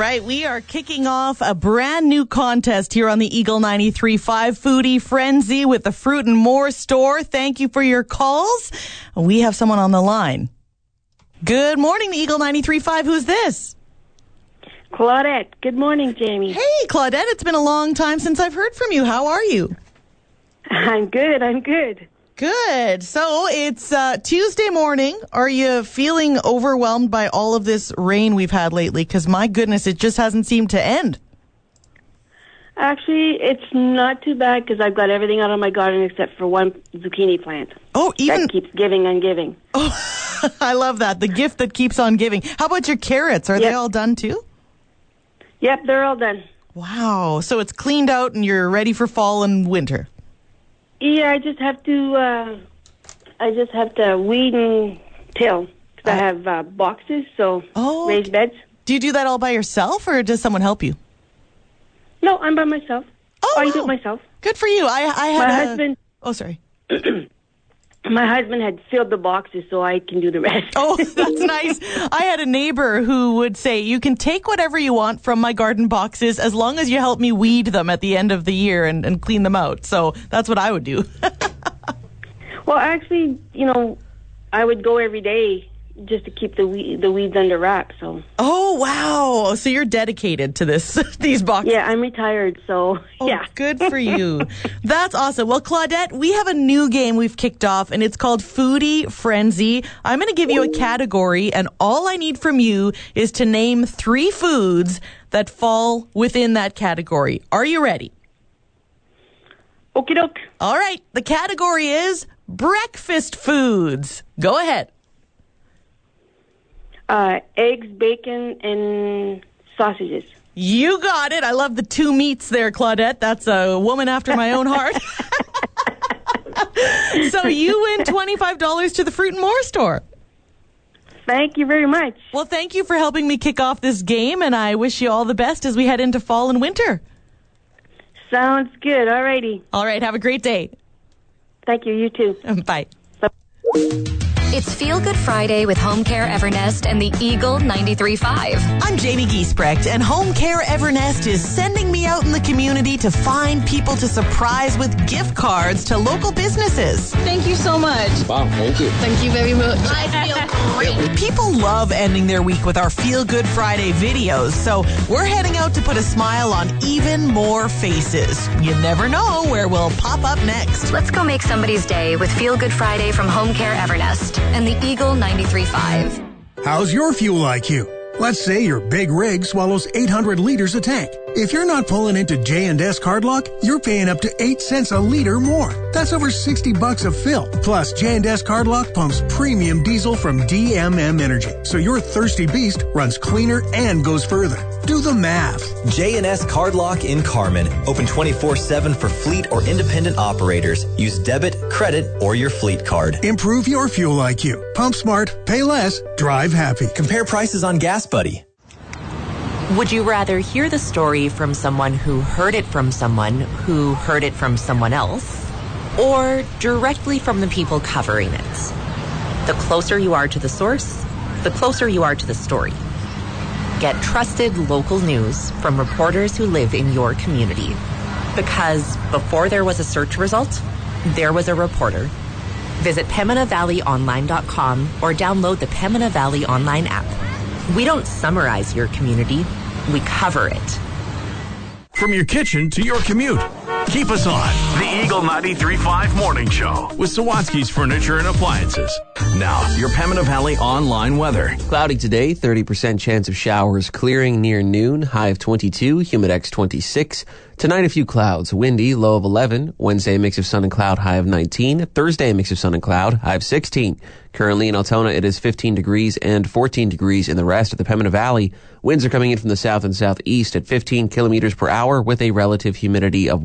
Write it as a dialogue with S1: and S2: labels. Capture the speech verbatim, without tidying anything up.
S1: right, we are kicking off a brand new contest here on the Eagle ninety-three point five Foodie Frenzy with the Fruit and More store. Thank you for your calls. We have someone on the line. Good morning, the Eagle ninety-three point five. Who's this?
S2: Claudette. Good morning, Jamie.
S1: Hey, Claudette. It's been a long time since I've heard from you. How are you?
S2: I'm good. I'm good.
S1: Good. So it's uh, Tuesday morning. Are you feeling overwhelmed by all of this rain we've had lately? Because my goodness, it just hasn't seemed to end.
S2: Actually, it's not too bad because I've got everything out of my garden except for one zucchini plant.
S1: Oh, even
S2: that keeps giving and giving.
S1: Oh, I love that. The gift that keeps on giving. How about your carrots? Are
S2: Yep.
S1: they all done too?
S2: Yep, they're all done.
S1: Wow. So it's cleaned out and you're ready for fall and winter.
S2: Yeah, I just have to. Uh, I just have to weed and till. 'Cause I have uh, boxes, so
S1: Oh,
S2: raised beds.
S1: Do you do that all by yourself or does someone help you?
S2: No, I'm by myself.
S1: Oh,
S2: I do
S1: wow.
S2: it myself.
S1: Good for you. I, I had
S2: My
S1: a-
S2: husband.
S1: Oh, sorry.
S2: My husband had filled the boxes, so I can do the rest.
S1: Oh, that's nice. I had a neighbor who would say, you can take whatever you want from my garden boxes as long as you help me weed them at the end of the year and, and clean them out. So that's what I would do.
S2: Well, actually, you know, I would go every day just to keep the weed, the weeds under wraps. So.
S1: Oh, wow. So you're dedicated to this, these boxes.
S2: Yeah, I'm retired, so
S1: Oh,
S2: yeah.
S1: good for you. That's awesome. Well, Claudette, we have a new game we've kicked off, and it's called Foodie Frenzy. I'm going to give you a category, and all I need from you is to name three foods that fall within that category. Are you ready?
S2: Okie doke.
S1: All right. The category is breakfast foods. Go ahead.
S2: Uh, eggs, bacon, and sausages.
S1: You got it. I love the two meats there, Claudette. That's a woman after my own heart. So you win twenty-five dollars to the Fruit and More store.
S2: Thank you very much.
S1: Well, thank you for helping me kick off this game, and I wish you all the best as we head into fall and winter.
S2: Sounds good. All righty.
S1: All right. Have a great day.
S2: Thank you. You too.
S1: Bye.
S3: It's Feel Good Friday with Home Care Evernest and the Eagle ninety-three point five.
S4: I'm Jamie Giesbrecht, and Home Care Evernest is sending me out in the community to find people to surprise with gift cards to local businesses.
S5: Thank you so much.
S6: Wow, thank you.
S5: Thank you very much. I feel great.
S4: People love ending their week with our Feel Good Friday videos, so we're heading out to put a smile on even more faces. You never know where we'll pop up next.
S3: Let's go make somebody's day with Feel Good Friday from Home Care Evernest and the Eagle ninety-three point five.
S7: How's your fuel I Q? Let's say your big rig swallows eight hundred liters a tank. If you're not pulling into J and S Cardlock, you're paying up to eight cents a liter more. That's over sixty bucks a fill. Plus, J and S Cardlock pumps premium diesel from D M M Energy, so your thirsty beast runs cleaner and goes further. Do the math.
S8: J and S Cardlock in Carmen. Open twenty-four seven for fleet or independent operators. Use debit, credit, or your fleet card.
S7: Improve your fuel I Q. Pump smart, pay less, drive happy.
S8: Compare prices on Gas Buddy.
S9: Would you rather hear the story from someone who heard it from someone who heard it from someone else, or directly from the people covering it? The closer you are to the source, the closer you are to the story. Get trusted local news from reporters who live in your community. Because before there was a search result, there was a reporter. Visit Pembina Valley Online dot com or download the Pembina Valley Online app. We don't summarize your community, we cover it.
S10: From your kitchen to your commute, keep us on the Eagle ninety-three point five Morning Show with Sawatsky's Furniture and Appliances. Now, your Pembina Valley online weather.
S11: Cloudy today, thirty percent chance of showers clearing near noon, high of twenty-two, humidex twenty-six. Tonight, a few clouds, windy, low of eleven. Wednesday, a mix of sun and cloud, high of nineteen. Thursday, a mix of sun and cloud, high of sixteen. Currently in Altona, it is fifteen degrees and fourteen degrees in the rest of the Pembina Valley. Winds are coming in from the south and southeast at fifteen kilometers per hour with a relative humidity of